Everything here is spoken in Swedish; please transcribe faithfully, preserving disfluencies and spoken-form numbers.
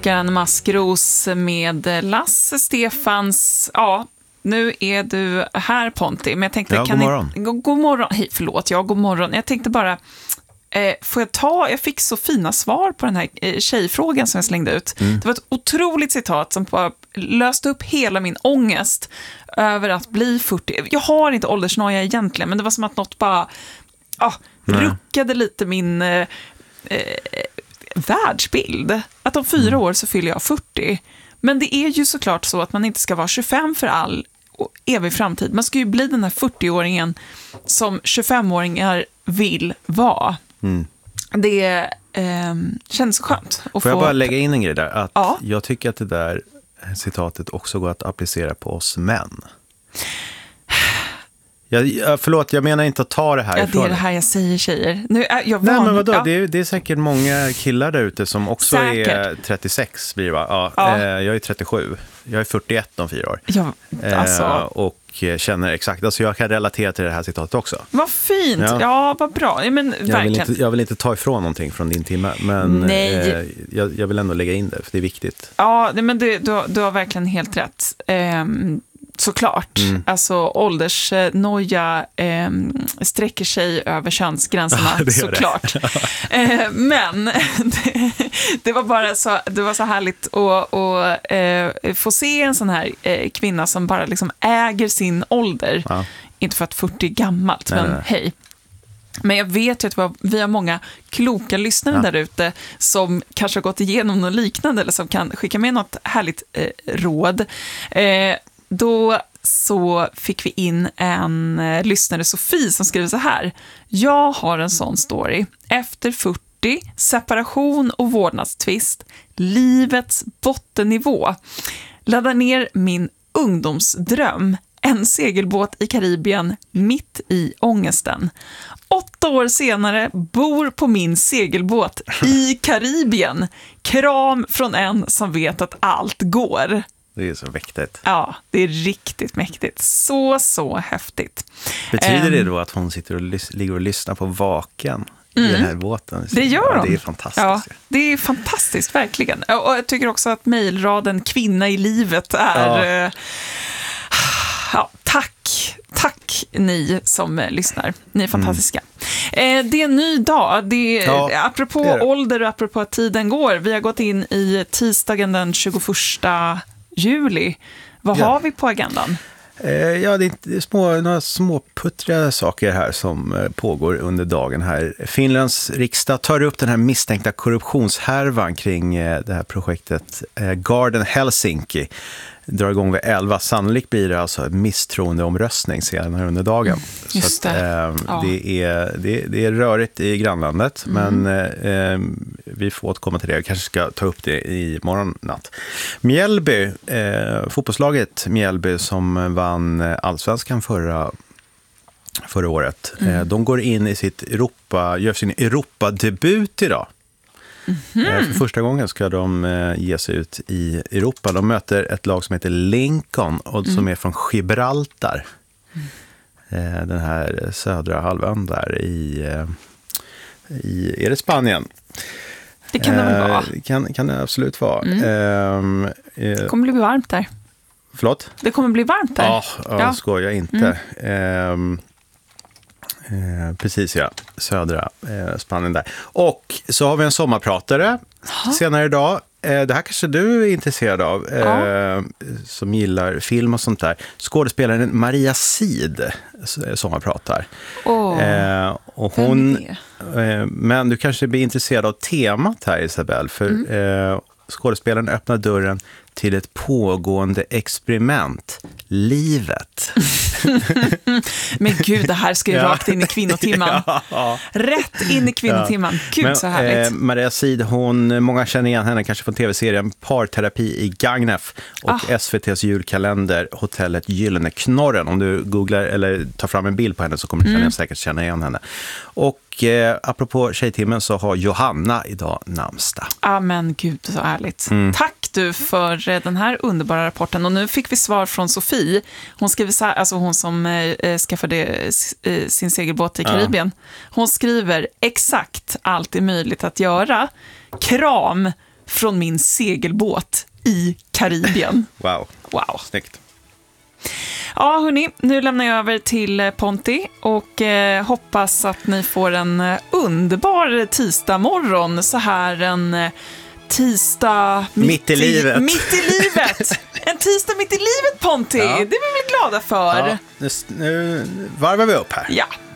Håkan Maskros med Lasse Stefans. Ja, nu är du här, Ponti. Men jag tänkte, ja, kan god morgon. Ni, god, god morgon. Hej, förlåt, ja, god morgon. Jag tänkte bara, eh, får jag ta, jag fick så fina svar på den här eh, tjejfrågan som jag slängde ut. Mm. Det var ett otroligt citat som bara löste upp hela min ångest över att bli fyrtio. Jag har inte åldersnoja egentligen, men det var som att något bara ah, ruckade lite min eh, eh, världsbild. Att om fyra mm. år så fyller jag fyrtio. Men det är ju såklart så att man inte ska vara tjugofem för all och evig framtid. Man ska ju bli den här fyrtio-åringen som tjugofemåringar vill vara. Mm. Det eh, känns skönt. Att Får få... jag bara lägga in en grej där? Att ja. Jag tycker att det där citatet också går att applicera på oss män. Jag, förlåt, jag menar inte att ta det här ja, ifrån. Det är det här jag säger, tjejer. Nu är jag Nej, van... men vadå? Ja. Det, är, det är säkert många killar där ute som också säkert. är trettiosex blir det, va? Ja, ja. Eh, jag är trettiosju. Jag är fyrtioett om fyra år. Ja, alltså. Eh, och känner exakt. Alltså jag kan relatera till det här citatet också. Vad fint. Ja, ja vad bra. Ja, men, jag, vill inte, jag vill inte ta ifrån någonting från din timme. Men eh, jag, jag vill ändå lägga in det, för det är viktigt. Ja, men det, du, du har verkligen helt rätt. Ehm, såklart. Mm. Alltså åldersnoja eh, sträcker sig över könsgränserna, ja, såklart. eh, men det, det var bara så, det var så härligt att, att eh, få se en sån här eh, kvinna som bara liksom äger sin ålder. Ja. Inte för att fyrtio är gammalt, nej, men nej. hej. Men jag vet ju att vi har många kloka lyssnare ja. där ute som kanske har gått igenom något liknande eller som kan skicka med något härligt eh, råd. Eh, Då så fick vi in en eh, lyssnare, Sofie, som skriver så här. Jag har en sån story. Efter fyrtio, separation och vårdnadstvist, livets bottennivå. Laddar ner min ungdomsdröm. En segelbåt i Karibien mitt i ångesten. Åtta år senare bor på min segelbåt i Karibien. Kram från en som vet att allt går. Det är så mäktigt. Ja, det är riktigt mäktigt. Så, så häftigt. Betyder det då att hon sitter och lys- ligger och lyssnar på Vaken mm. i den här båten? Det gör hon. Ja, det är fantastiskt. Ja, det är fantastiskt, verkligen. Och jag tycker också att mejlraden kvinna i livet är... Ja. Eh, ja, tack. Tack ni som eh, lyssnar. Ni är fantastiska. Mm. Eh, det är en ny dag. Det är, ja, apropå det är det. ålder och apropå att tiden går. Vi har gått in i tisdagen den tjugoförsta juli. Vad ja. har vi på agendan? Eh, ja, det är, det är små, några små puttriga saker här som eh, pågår under dagen här. Finlands riksdag tar upp den här misstänkta korruptionshärvan kring eh, det här projektet eh, Garden Helsinki. Drar igång vid elva. Sannolikt blir det alltså en misstroendeomröstning senare under dagen. Just så att, eh, ja. det, är, det, det är rörigt i grannlandet, mm. men eh, vi får återkomma till det. Jag kanske ska ta upp det i morgon natt. Mjällby, eh, fotbollslaget Mjällby som vann allsvenskan förra förra året. Mm. Eh, de går in i sitt Europa, gör sin Europa-debut idag. Mm-hmm. För första gången ska de eh, ge sig ut i Europa. De möter ett lag som heter Lincoln och mm. som är från Gibraltar. Mm. Eh, den här södra halvön där i, eh, i är det Spanien? Det kan det väl vara. Eh, kan, kan det absolut vara. Mm. Eh, eh, det kommer bli varmt där. Förlåt? Det kommer bli varmt där. Ja, ja. Jag skojar inte. Mm. Eh, Eh, precis, ja. Södra eh, Spanien där. Och så har vi en sommarpratare ha. senare idag. Eh, det här kanske du är intresserad av, eh, ja. som gillar film och sånt där. Skådespelaren Maria Sid sommarpratar. Oh, eh, och hon, eh, men du kanske blir intresserad av temat här, Isabel. För mm. eh, skådespelaren öppnar dörren till ett pågående experiment. Livet. Men gud, det här ska ju ja. rakt in i kvinnotimman. Ja. Rätt in i kvinnotimman. Ja. Gud, men, så härligt. Eh, Maria Sid, hon, många känner igen henne kanske från tv-serien Parterapi i Gagnef och ah. S V T:s julkalender Hotellet Gyllene Knorren. Om du googlar eller tar fram en bild på henne så kommer du mm. säkert känna igen henne. Och eh, apropå tjejtimmen så har Johanna idag namnsdag. Ja, men gud, så ärligt. Mm. Tack du för den här underbara rapporten. Och nu fick vi svar från Sofie. Hon skriver så här, alltså hon som eh, skaffade eh, sin segelbåt i Karibien. Ja. Hon skriver, exakt allt är möjligt att göra. Kram från min segelbåt i Karibien. Wow. Wow. Snyggt. Ja, hörni, nu lämnar jag över till Ponti och eh, hoppas att ni får en eh, underbar tisdag morgon, så här en eh, tisdag mitt, mitt i livet. Mitt i livet. En tisdag mitt i livet, Ponti. Ja. Det är vi väl glada för. Ja, nu, nu varvar vi upp här. Ja.